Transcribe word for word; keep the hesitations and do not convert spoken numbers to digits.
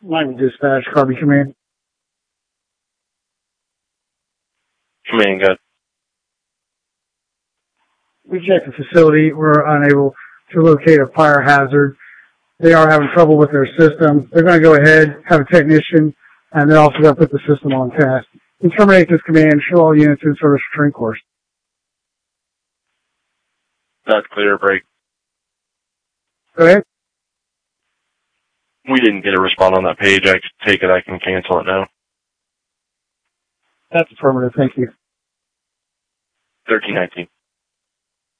Line dispatch, Carbon Command. Command, good. We checked the facility. We're unable to locate a fire hazard. They are having trouble with their system. They're going to go ahead, have a technician, and they're also going to put the system on test. We terminate this command. Show all units in service for train course. That's clear, break. Go ahead. We didn't get a response on that page. I take it I can cancel it now. That's affirmative. Thank you. thirteen nineteen.